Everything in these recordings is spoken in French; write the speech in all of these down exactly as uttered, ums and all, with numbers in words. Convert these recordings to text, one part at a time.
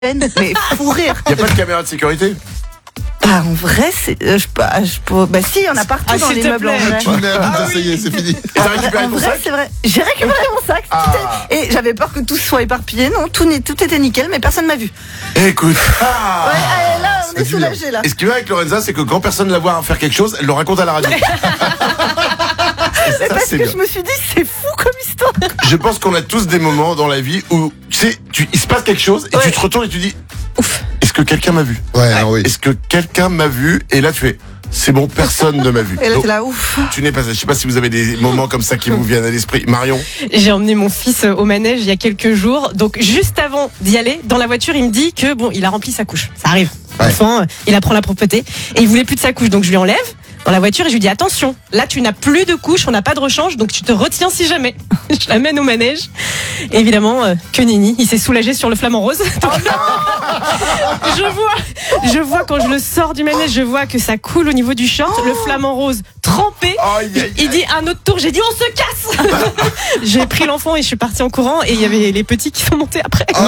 Mais fou rire. Il n'y a pas de caméra de sécurité? Bah, en vrai, c'est. Euh, je, bah, je, bah, si, il y en a partout Ah, dans s'il les te meubles en plaît. vrai. Tu me mets à bout, ça y est, c'est fini. Et t'as récupéré En ton vrai, sac? c'est vrai. J'ai récupéré mon sac. tout Ah. est- Et j'avais peur que tout soit éparpillé. Non, tout, n'est- tout était nickel, mais personne m'a vu. Écoute. Ouais, allez, là, on c'est est dur. soulagés, là. Et ce qui va avec Lorenza, c'est que quand personne la voit faire quelque chose, elle le raconte à la radio. Mais Ça, parce c'est que bien. je me suis dit, c'est fou comme histoire. Je pense qu'on a tous des moments dans la vie où, tu sais, tu, il se passe quelque chose et Ouais. tu te retournes et tu dis, ouf, est-ce que quelqu'un m'a vu? Ouais, non, oui. Est-ce que quelqu'un m'a vu? Et là, tu fais, c'est bon, personne ne m'a vu. Et là, Donc, t'es là, ouf. tu n'es pas, je sais pas si vous avez des moments comme ça qui vous viennent à l'esprit. Marion? J'ai emmené mon fils au manège il y a quelques jours. Donc, juste avant d'y aller, dans la voiture, il me dit que bon, il a rempli sa couche. Ça arrive. Ouais. L'enfant, il apprend la propreté. Et il voulait plus de sa couche. Donc, je lui enlève dans la voiture et je lui dis attention, là, tu n'as plus de couche, on n'a pas de rechange. Donc, tu te retiens si jamais. Je l'amène au manège. Et évidemment, euh, que nenni. Il s'est soulagé sur le flamant rose. Donc, je vois, je vois quand je le sors du manège, je vois que ça coule au niveau du short. Le flamant rose trempé. Aïe, aïe, Il dit un autre tour, j'ai dit on se casse. J'ai pris l'enfant et je suis partie en courant et il y avait les petits qui sont montés après. Non, non,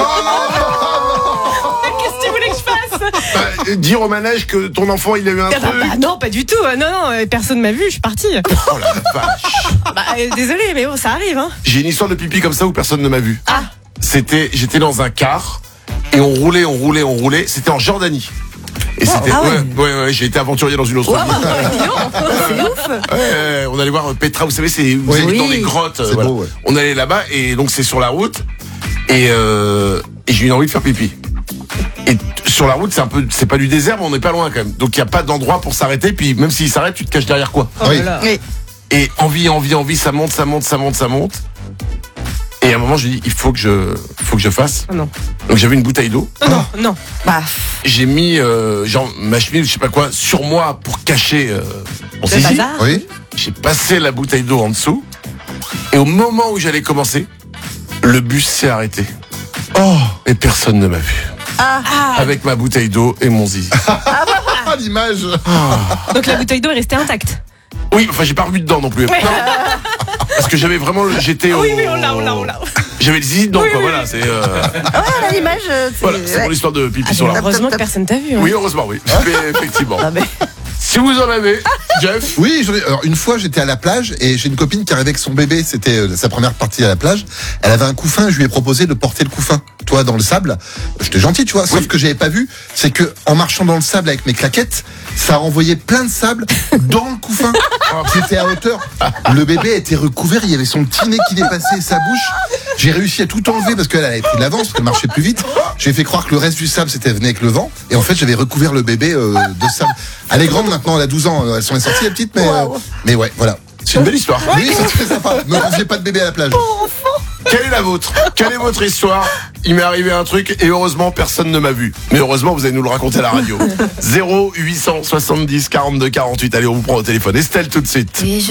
non! Qu'est-ce que tu voulais que je fasse? Bah, euh, dire au manège que ton enfant il a eu un Ah bah, truc. bah, non, pas du tout. Non, non, euh, personne m'a vu, je suis partie. Oh la vache. Bah, euh, désolé, mais bon, ça arrive. Hein. J'ai une histoire de pipi comme ça où personne ne m'a vu. Ah, C'était, j'étais dans un car et on roulait, on roulait, on roulait. C'était en Jordanie. Et c'était, ah ouais. ouais, ouais, ouais, j'ai été aventurier dans une autre Wow, ville. dis donc, c'est ouf. Ouais, ouais, on allait voir Petra, vous savez, c'est vous Oui. allez dans Oui. des grottes. euh, C'est voilà. beau, ouais. On allait là-bas et donc c'est sur la route et, euh, et j'ai eu envie de faire pipi. Et t- sur la route, c'est un peu, c'est pas du désert, mais on n'est pas loin quand même. Donc il y a pas d'endroit pour s'arrêter. Puis même s'il s'arrête, tu te caches derrière quoi? oh Oui. là là. Oui. Et envie, envie, envie, ça monte, ça monte, ça monte, ça monte. Et à un moment, je dis, il faut que je, faut que je fasse. Oh non. Donc j'avais une bouteille d'eau. Oh non, non. Bah, J'ai mis, euh, genre ma chemise, je sais pas quoi, sur moi pour cacher euh, mon Le zizi. bazar. Oui. J'ai passé la bouteille d'eau en dessous. Et au moment où j'allais commencer, le bus s'est arrêté. Oh, et personne ne m'a vu. ah, Avec ma bouteille d'eau et mon zizi. Ah, l'image. Donc la bouteille d'eau est restée intacte. Oui, enfin j'ai pas revu dedans non plus. Ouais. Non. Parce que j'avais vraiment, j'étais au. Oui, oui, on l'a, on l'a, on l'a. J'avais le zizi dedans, Oui, quoi. oui, Voilà, c'est. Euh... ouais, l'image. euh, c'est- Voilà, c'est ouais. mon histoire de pipi Ah, sur la route. heureusement top, que top. personne t'a vu. hein. Oui, heureusement, oui. Mais effectivement. Ah, mais- Si vous en avez, Jeff. Oui, j'en ai- alors une fois j'étais à la plage et j'ai une copine qui arrivait avec son bébé, c'était euh, sa première partie à la plage. Elle avait un couffin, je lui ai proposé de porter le couffin, toi dans le sable. J'étais gentil, tu vois. Sauf Oui. que j'avais pas vu, c'est que en marchant dans le sable avec mes claquettes, ça a envoyé plein de sable dans le couffin. C'était à hauteur. Le bébé était recouvert, il y avait son petit nez qui dépassait sa bouche. J'ai réussi à tout enlever parce qu'elle avait pris de l'avance, parce qu'elle marchait plus vite. J'ai fait croire que le reste du sable c'était venu avec le vent et en fait j'avais recouvert le bébé euh, de sable. Elle est grande maintenant, elle a douze ans, elles sont sorties les petites, mais euh, mais ouais, voilà. C'est une belle histoire. Oui, c'est très sympa. Ne confiez pas de bébé à la plage. Quelle est la vôtre? Quelle est votre histoire? Il m'est arrivé un truc et heureusement personne ne m'a vu. Mais heureusement vous allez nous le raconter à la radio. zéro huit cent soixante-dix quarante-deux quarante-huit. Allez, on vous prend au téléphone. Estelle tout de suite. Et je